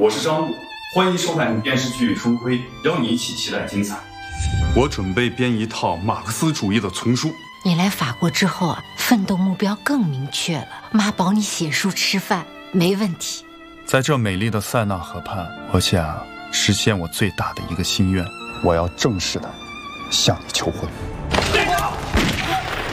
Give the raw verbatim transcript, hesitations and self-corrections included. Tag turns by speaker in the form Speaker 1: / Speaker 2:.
Speaker 1: 我是张璐，欢迎收看电视剧《春晖》，邀你一起期待精彩。我准备编一套马克思主义的丛书。
Speaker 2: 你来法国之后啊，奋斗目标更明确了。妈保你写书吃饭没问题。
Speaker 3: 在这美丽的塞纳河畔，我想实现我最大的一个心愿，我要正式的向你求婚。